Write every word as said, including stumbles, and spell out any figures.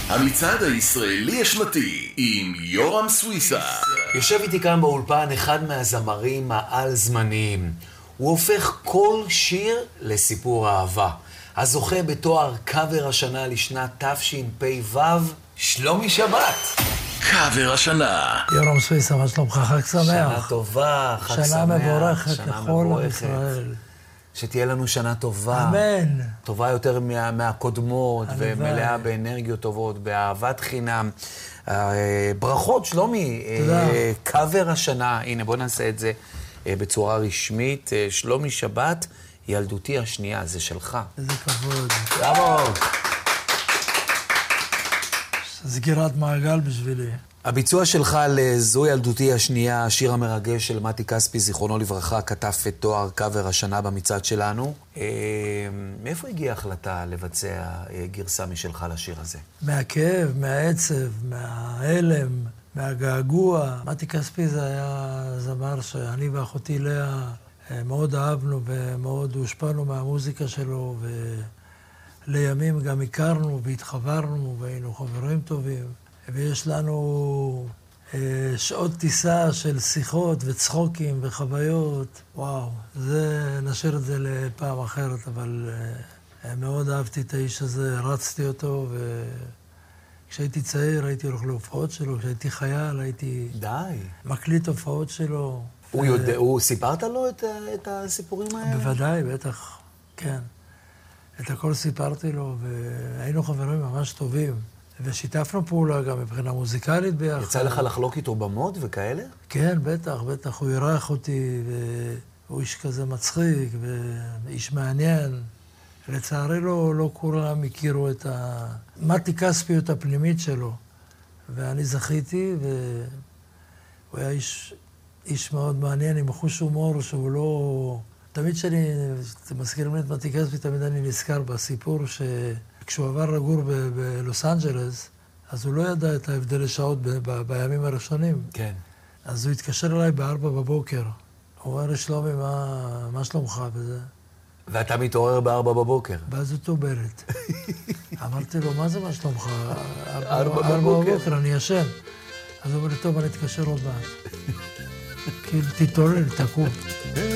המצעד הישראלי השנתי עם יורם סוויסה. יושב איתי כאן באולפן אחד מהזמרים העל זמניים. הוא הופך כל שיר לסיפור אהבה. הזוכה בתואר קאבר השנה לשנת תשפ"ו, שלומי שבת. קאבר השנה. יורם סוויסה, מה שלומך? חג שמח. שנה טובה, חג שמח. שנה מבורכת שנה לכל מבורכת. ישראל. שתהיה לנו שנה טובה. אמן. טובה יותר מה, מהקודמות, הלוואי. ומלאה באנרגיות טובות, באהבת חינם. אה, ברכות, שלומי. תודה. אה, קאבר השנה, הנה בוא נעשה את זה אה, בצורה רשמית. אה, שלומי שבת, ילדותי השנייה, זה שלך. איזה כבוד. בראבו. סגירת מעגל בשבילי. הביצוע שלך לזו ילדותי השנייה, השיר המרגש של מתי כספי, זיכרונו לברכה, כתב את תואר קאבר השנה במצעד שלנו. אה, מאיפה הגיעה ההחלטה לבצע אה, גרסה משלך לשיר הזה? מהכאב, מהעצב, מההלם, מהגעגוע. מתי כספי זה היה זמר שאני ואחותי לאה מאוד אהבנו ומאוד הושפענו מהמוזיקה שלו, ולימים גם הכרנו והתחברנו והיינו חברים טובים. ויש לנו אה, שעות טיסה של שיחות וצחוקים וחוויות. וואו, זה, נשאיר את זה לפעם אחרת, אבל אה, מאוד אהבתי את האיש הזה, רצתי אותו, וכשהייתי צעיר הייתי הולך להופעות שלו, כשהייתי חייל הייתי די. מקליט הופעות שלו. הוא יודע, הוא סיפרת לו את, את הסיפורים האלה? בוודאי, בטח, כן. את הכל סיפרתי לו, והיינו חברים ממש טובים. ושיתפנו פעולה גם מבחינה מוזיקלית ביחד. יצא לך לחלוק איתו במות וכאלה? כן, בטח, בטח. הוא אירח אותי, והוא איש כזה מצחיק, ואיש מעניין. לצערי לא, לא כולם הכירו את המתי כספיות הפנימית שלו. ואני זכיתי, והוא היה איש, איש מאוד מעניין, עם חוש הומור שהוא לא... תמיד שאני, אתם מזכירים לי את מתי כספי, תמיד אני נזכר בסיפור ש... כשהוא עבר לגור ב- בלוס אנג'לס, אז הוא לא ידע את ההבדל לשעות ב- ב- בימים הראשונים. כן. אז הוא התקשר אליי בארבע בבוקר. הוא אומר לי, שלומי, מה, מה שלומך בזה? ואתה מתעורר בארבע בבוקר. ואז הוא טובלת. אמרתי לו, מה זה מה שלומך? ארבע ארבע בבוקר. בבוקר, אני ישן. אז הוא אומר לי, טוב, אני אתקשר עוד מעט. כאילו, תתעורר, תקום.